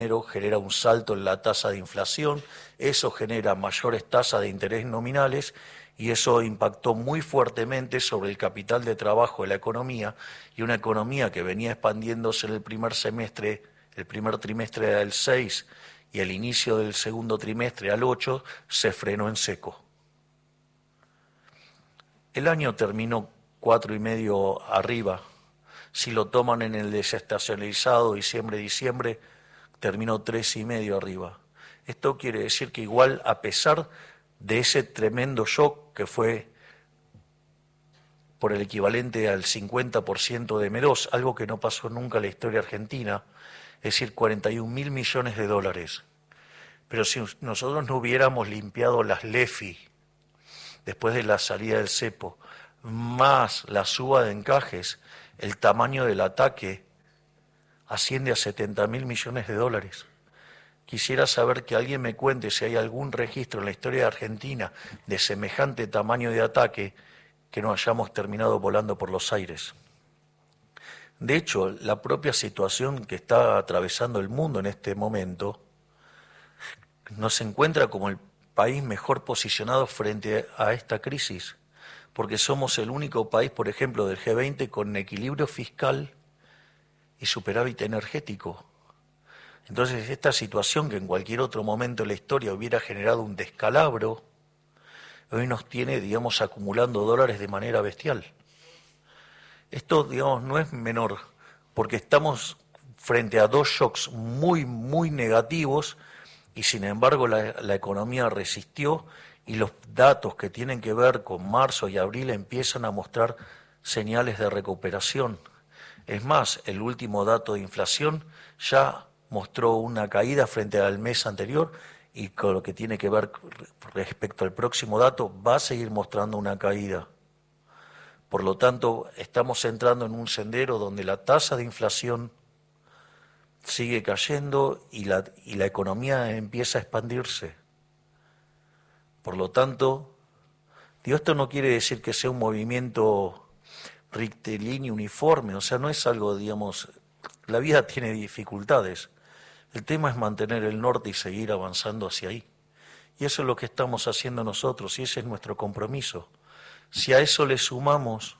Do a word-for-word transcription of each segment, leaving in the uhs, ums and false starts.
genera un salto en la tasa de inflación, eso genera mayores tasas de interés nominales y eso impactó muy fuertemente sobre el capital de trabajo de la economía, y una economía que venía expandiéndose en el primer semestre, el primer trimestre era el seis y el inicio del segundo trimestre al ocho, se frenó en seco. El año terminó cuatro y medio arriba. Si lo toman en el desestacionalizado diciembre-diciembre, terminó tres y medio arriba. Esto quiere decir que igual, a pesar de ese tremendo shock que fue por el equivalente al cincuenta por ciento de M dos, algo que no pasó nunca en la historia argentina, es decir, cuarenta y un mil millones de dólares. Pero si nosotros no hubiéramos limpiado las L E F I después de la salida del cepo, más la suba de encajes, el tamaño del ataque asciende a setenta mil millones de dólares. Quisiera saber que alguien me cuente si hay algún registro en la historia de Argentina de semejante tamaño de ataque que no hayamos terminado volando por los aires. De hecho, la propia situación que está atravesando el mundo en este momento nos encuentra como el país mejor posicionado frente a esta crisis, porque somos el único país, por ejemplo, del G veinte con equilibrio fiscal y superávit energético. Entonces, esta situación que en cualquier otro momento de la historia hubiera generado un descalabro, hoy nos tiene, digamos, acumulando dólares de manera bestial. Esto, digamos, no es menor, porque estamos frente a dos shocks muy, muy negativos y, sin embargo, la, la economía resistió y los datos que tienen que ver con marzo y abril empiezan a mostrar señales de recuperación. Es más, el último dato de inflación ya mostró una caída frente al mes anterior y con lo que tiene que ver respecto al próximo dato va a seguir mostrando una caída. Por lo tanto, estamos entrando en un sendero donde la tasa de inflación sigue cayendo y la, y la economía empieza a expandirse. Por lo tanto, digo, esto no quiere decir que sea un movimiento rectilíneo uniforme, o sea, no es algo, digamos, la vida tiene dificultades. El tema es mantener el norte y seguir avanzando hacia ahí. Y eso es lo que estamos haciendo nosotros y ese es nuestro compromiso. Si a eso le sumamos,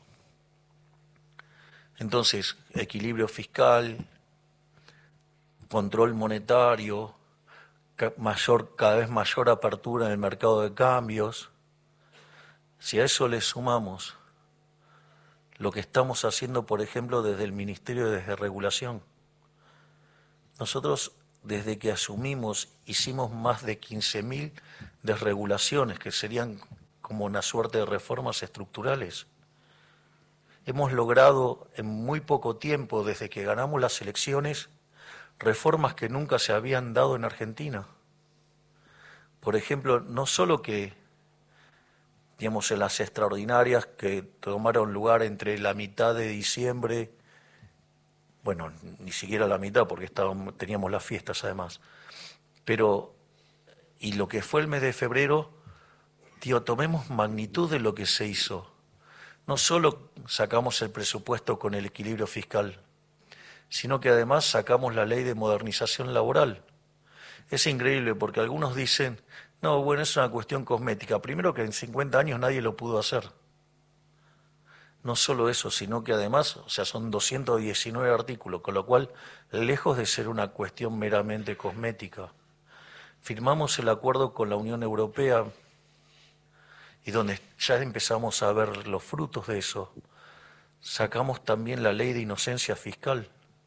entonces, equilibrio fiscal, control monetario, mayor, cada vez mayor apertura en el mercado de cambios, si a eso le sumamos lo que estamos haciendo, por ejemplo, desde el Ministerio de Desregulación, nosotros desde que asumimos hicimos más de quince mil desregulaciones, que serían como una suerte de reformas estructurales. Hemos logrado en muy poco tiempo, desde que ganamos las elecciones, reformas que nunca se habían dado en Argentina. Por ejemplo, no solo que, digamos, en las extraordinarias que tomaron lugar entre la mitad de diciembre, bueno, ni siquiera la mitad porque estábamos, teníamos las fiestas además, pero, y lo que fue el mes de febrero, tío, tomemos magnitud de lo que se hizo. No solo sacamos el presupuesto con el equilibrio fiscal, sino que además sacamos la ley de modernización laboral. Es increíble porque algunos dicen, no, bueno, es una cuestión cosmética. Primero que en cincuenta años nadie lo pudo hacer. No solo eso, sino que además, o sea, son doscientos diecinueve artículos, con lo cual, lejos de ser una cuestión meramente cosmética, firmamos el acuerdo con la Unión Europea y donde ya empezamos a ver los frutos de eso. Sacamos también la ley de inocencia fiscal.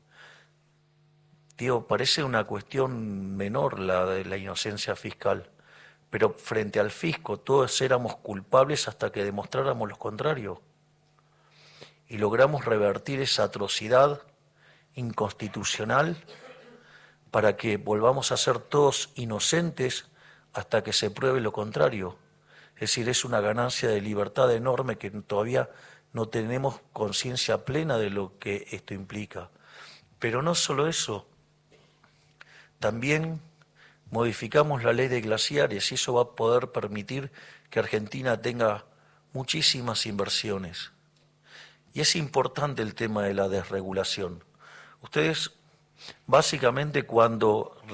Digo, parece una cuestión menor la de la inocencia fiscal, pero frente al fisco todos éramos culpables hasta que demostráramos lo contrario. Y logramos revertir esa atrocidad inconstitucional para que volvamos a ser todos inocentes hasta que se pruebe lo contrario. Es decir, es una ganancia de libertad enorme que todavía no tenemos conciencia plena de lo que esto implica. Pero no solo eso, también modificamos la ley de glaciares y eso va a poder permitir que Argentina tenga muchísimas inversiones. Y es importante el tema de la desregulación. Ustedes Básicamente cuando